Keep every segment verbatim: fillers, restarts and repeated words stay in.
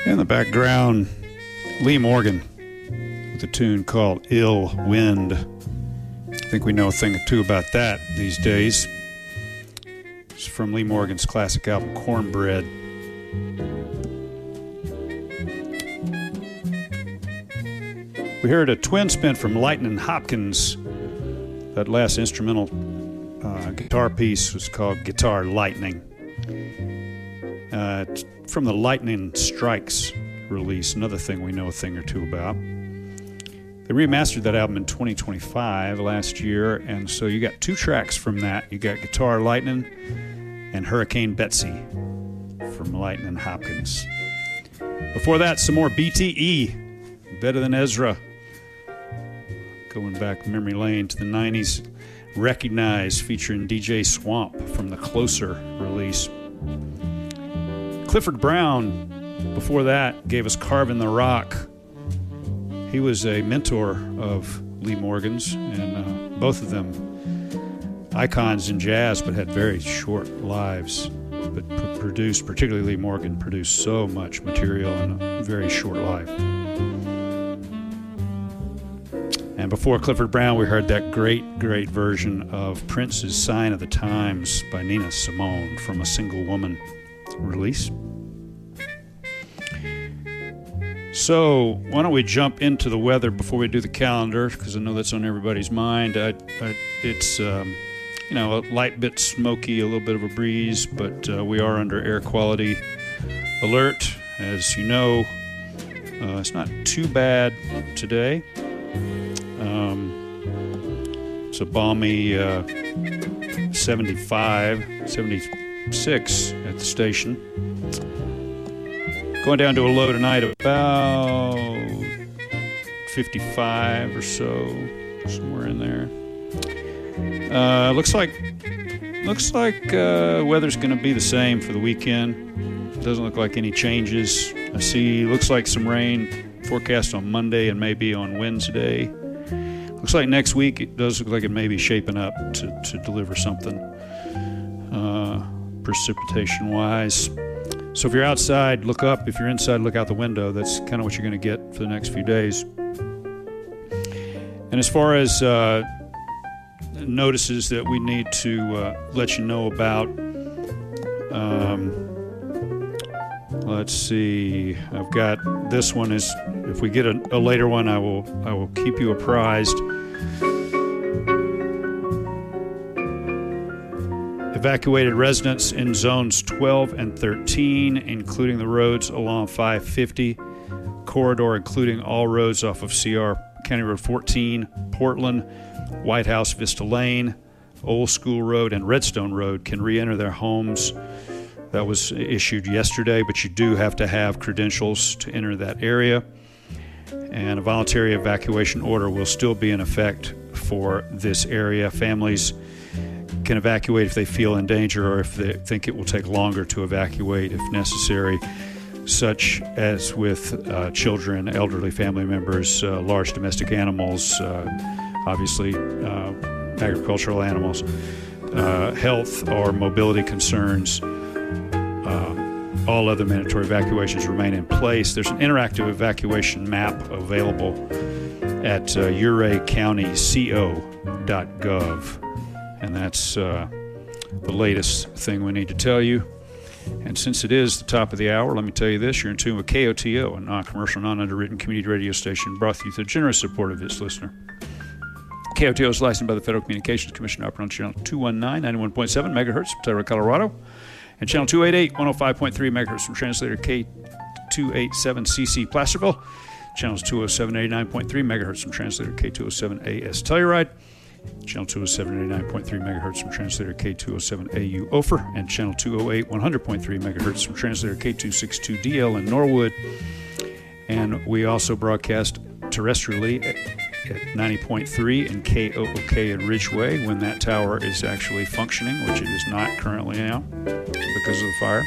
In the background, Lee Morgan with a tune called Ill Wind. I think we know a thing or two about that these days. It's from Lee Morgan's classic album, Cornbread. We heard a twin spin from Lightning Hopkins. That last instrumental uh, guitar piece was called Guitar Lightning. Uh, from the Lightning Strikes release, another thing we know a thing or two about. They remastered that album in twenty twenty-five, last year, and so you got two tracks from that. You got Guitar Lightning and Hurricane Betsy from Lightning Hopkins. Before that, some more B T E, Better Than Ezra. Going back memory lane to the nineties. Recognize, featuring D J Swamp from the Closer release. Clifford Brown, before that, gave us Carvin' the Rock. He was a mentor of Lee Morgan's, and uh, both of them icons in jazz, but had very short lives. But p- produced, particularly Lee Morgan, produced so much material in a very short life. And before Clifford Brown, we heard that great, great version of Prince's Sign of the Times by Nina Simone from a Single Woman release. So why don't we jump into the weather before we do the calendar, because I know that's on everybody's mind. I, I, it's, um, you know, a light bit smoky, a little bit of a breeze, but uh, we are under air quality alert. As you know, uh, it's not too bad today. Um, it's a balmy uh, seventy-five, seventy-six at the station. Going down to a low tonight of about fifty-five or so, somewhere in there. Uh, looks like looks like uh, weather's going to be the same for the weekend. Doesn't look like any changes. I see. Looks like some rain forecast on Monday and maybe on Wednesday. Looks like next week it does look like it may be shaping up to, to deliver something uh, precipitation-wise. So if you're outside, look up. If you're inside, look out the window. That's kind of what you're going to get for the next few days. And as far as uh, notices that we need to uh, let you know about, um, let's see. I've got this one. Is if we get a, a later one, I will I will keep you apprised. Evacuated residents in zones twelve and thirteen, including the roads along five fifty corridor, including all roads off of C R County Road fourteen, Portland, White House, Vista Lane, Old School Road, and Redstone Road can re-enter their homes. That was issued yesterday, but you do have to have credentials to enter that area. And a voluntary evacuation order will still be in effect for this area. Families can evacuate if they feel in danger or if they think it will take longer to evacuate if necessary, such as with uh, children, elderly family members, uh, large domestic animals, uh, obviously uh, agricultural animals, uh, health or mobility concerns. Uh, all other mandatory evacuations remain in place. There's an interactive evacuation map available at uh, uray county co dot gov. And that's uh, the latest thing we need to tell you. And since it is the top of the hour, let me tell you this. You're in tune with K O T O, a non-commercial, non-underwritten community radio station brought to you through the generous support of its listener. K O T O is licensed by the Federal Communications Commission, operating on channel two nineteen, ninety-one point seven megahertz, Telluride, Colorado, and channel two eighty-eight, one oh five point three megahertz from translator K two eighty-seven C C Placerville, channels two oh seven, eighty-nine point three megahertz from translator K two oh seven A S Telluride, channel two oh seven, eighty-nine point three megahertz from translator K two oh seven A U Ophir, and channel two oh eight, one hundred point three megahertz from translator K two sixty-two D L in Norwood. And we also broadcast terrestrially at, at ninety point three in K O O K in Ridgeway when that tower is actually functioning, which it is not currently now because of the fire.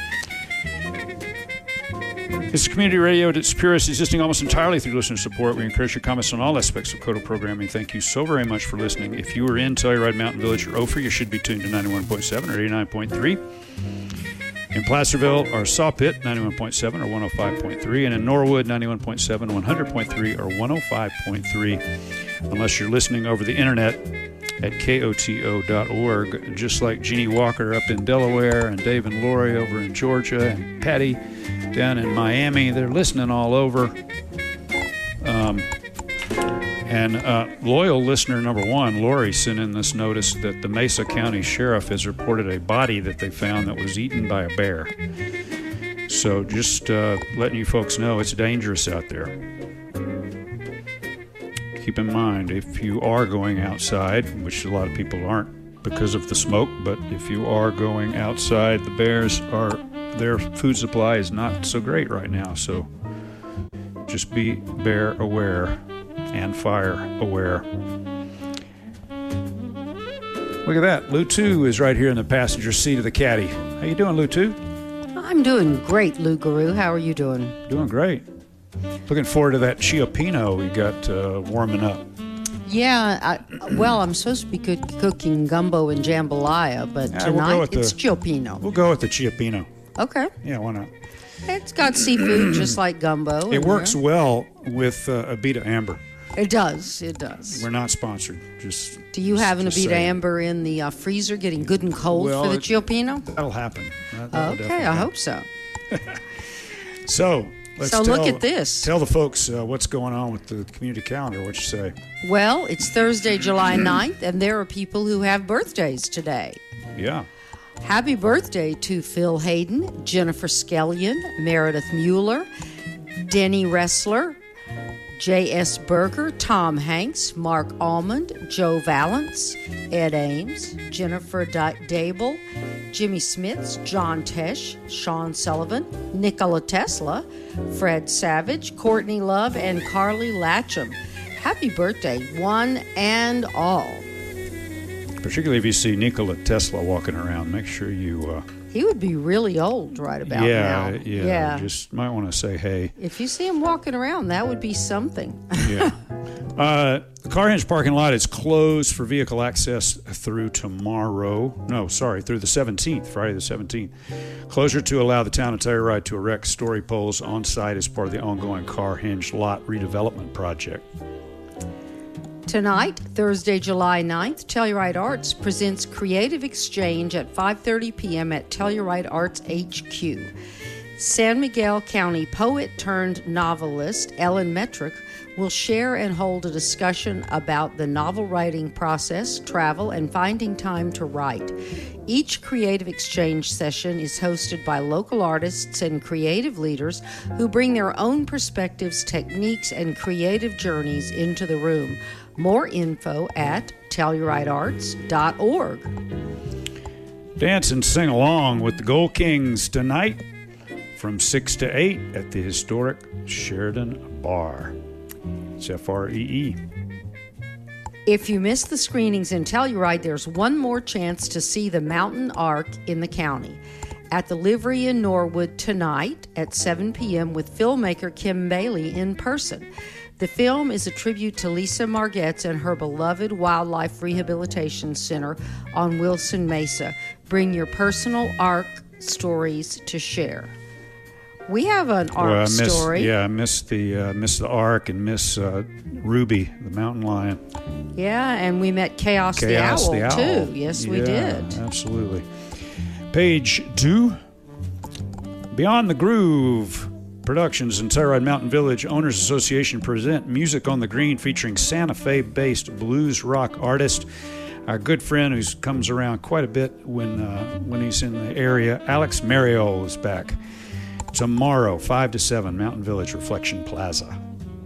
It's community radio at its purest, existing almost entirely through listener support. We encourage your comments on all aspects of Koto programming. Thank you so very much for listening. If you are in Telluride, Mountain Village, or Ophir, you should be tuned to ninety-one point seven or eighty-nine point three. In Placerville or Sawpit, ninety-one point seven or one oh five point three. And in Norwood, ninety-one point seven, one hundred point three or one oh five point three. Unless you're listening over the internet at K O T O dot org, just like Jeannie Walker up in Delaware and Dave and Lori over in Georgia and Patty down in Miami. They're listening all over. Um, and uh, loyal listener number one, Lori, sent in this notice that the Mesa County Sheriff has reported a body that they found that was eaten by a bear. So just uh, letting you folks know it's dangerous out there. Keep in mind, if you are going outside, which a lot of people aren't because of the smoke, but if you are going outside, the bears are, their food supply is not so great right now. So just be bear aware and fire aware. Look at that. Lou two is right here in the passenger seat of the caddy. How you doing, Lou two? I'm doing great, Lou Guru. How are you doing? Doing great. Looking forward to that Chiopino we got uh, warming up. Yeah, I, well, I'm supposed to be good cooking gumbo and jambalaya, but Yeah, tonight we'll go with it's the- Chiopino. We'll go with the Chiopino. Okay. Yeah, why not? It's got seafood just like gumbo. It in works there. well with uh, Abita Amber. It does. It does. We're not sponsored. Just Do you have an just Abita saying. Amber in the uh, freezer getting good and cold Well, for the it- Chiopino? That'll happen. That- that'll Okay, definitely I happen. hope so. So, let's So tell, look at this. Tell the folks uh, what's going on with the community calendar. What you say? Well, it's Thursday, July ninth, and there are people who have birthdays today. Yeah. Happy birthday to Phil Hayden, Jennifer Skellion, Meredith Mueller, Denny Ressler, J S. Berger, Tom Hanks, Mark Almond, Joe Valance, Ed Ames, Jennifer D- Dable, Jimmy Smits, John Tesh, Sean Sullivan, Nikola Tesla, Fred Savage, Courtney Love, and Carly Latcham. Happy birthday, one and all. Particularly if you see Nikola Tesla walking around, make sure you. Uh, He would be really old right about yeah, now. yeah, yeah. Just might want to say hey. If you see him walking around, that would be something. Yeah. Uh, the Carhenge parking lot is closed for vehicle access through tomorrow. No, sorry, through the seventeenth, Friday the seventeenth. Closure to allow the town of Telluride to erect story poles on site as part of the ongoing Carhenge lot redevelopment project. Tonight, Thursday, July ninth, Telluride Arts presents Creative Exchange at five thirty p.m. at Telluride Arts H Q. San Miguel County poet turned novelist Ellen Metrick will share and hold a discussion about the novel writing process, travel, and finding time to write. Each creative exchange session is hosted by local artists and creative leaders who bring their own perspectives, techniques, and creative journeys into the room. More info at telluride arts dot org. Dance and sing along with the Gold Kings tonight from six to eight at the historic Sheridan Bar. It's F R E E. If you missed the screenings in Telluride, there's one more chance to see the Mountain Ark in the county. At the Livery in Norwood tonight at seven p.m. with filmmaker Kim Bailey in person. The film is a tribute to Lisa Margetts and her beloved Wildlife Rehabilitation Center on Wilson Mesa. Bring your personal Ark stories to share. We have an Ark Well, I miss, story. Yeah, I miss the uh, miss the Ark and miss uh, Ruby, the mountain lion. Yeah, and we met Chaos, Chaos the, the Owl, Owl. too. Yes, we Yeah, did. Absolutely. Page two. Beyond the Groove Productions in Telluride Mountain Village Owners Association present Music on the Green featuring Santa Fe-based blues rock artist, our good friend who comes around quite a bit when uh, when he's in the area, Alex Mariol is back. Tomorrow, five to seven, Mountain Village Reflection Plaza.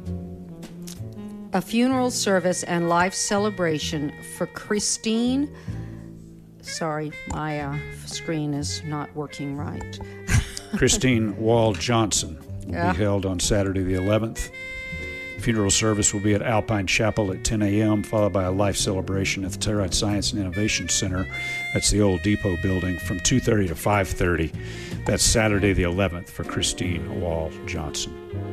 A funeral service and life celebration for Christine. Sorry, my uh, screen is not working right. Christine Wall Johnson will Yeah. be held on Saturday the eleventh. Funeral service will be at Alpine Chapel at ten a.m., followed by a life celebration at the Telluride Science and Innovation Center. That's the old depot building from two thirty to five thirty. That's Saturday the eleventh for Christine Wall Johnson.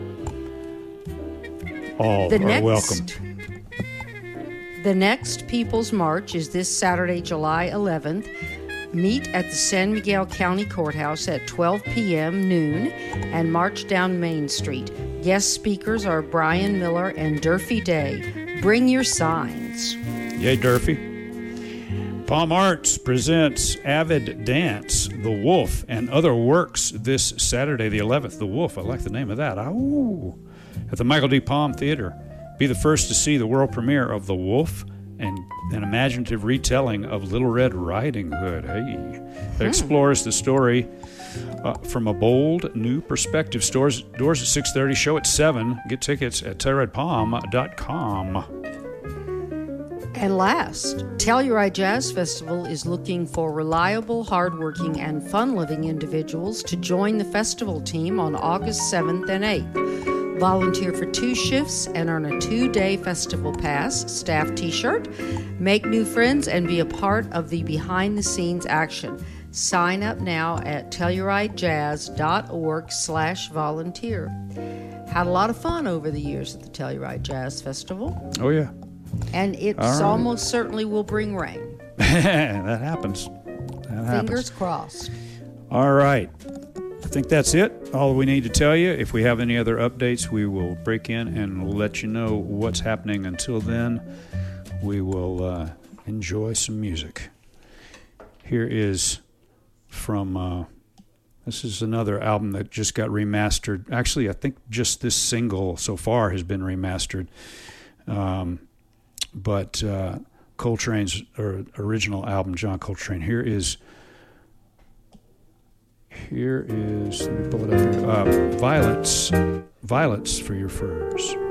All The are next- welcomed. The next People's March is this Saturday, July eleventh. Meet at the San Miguel County Courthouse at twelve p.m. noon and march down Main Street. Guest speakers are Brian Miller and Durfee Day. Bring your signs. Yay, Durfee. Palm Arts presents Avid Dance, The Wolf, and other works this Saturday, the eleventh. The Wolf, I like the name of that. Ooh. At the Michael D. Palm Theater. Be the first to see the world premiere of The Wolf and an imaginative retelling of Little Red Riding Hood. Hey. That explores the story uh, from a bold, new perspective. Stores, doors at six thirty, show at seven. Get tickets at telluride palm dot com. And last, Telluride Jazz Festival is looking for reliable, hardworking, and fun-living individuals to join the festival team on August seventh and eighth. Volunteer for two shifts and earn a two-day festival pass, staff t-shirt, make new friends, and be a part of the behind-the-scenes action. Sign up now at telluride jazz dot org slash volunteer. Had a lot of fun over the years at the Telluride Jazz Festival. Oh, yeah. And it right. almost certainly will bring rain. That happens. That happens. Fingers crossed. All right. I think that's it. All we need to tell you. If we have any other updates, we will break in and let you know what's happening. Until then, we will uh, enjoy some music. Here is from, uh, this is another album that just got remastered. Actually, I think just this single so far has been remastered. Um, but uh, Coltrane's or original album, John Coltrane. Here is, here is, let me pull it up here, uh, Violets, Violets for Your Furs.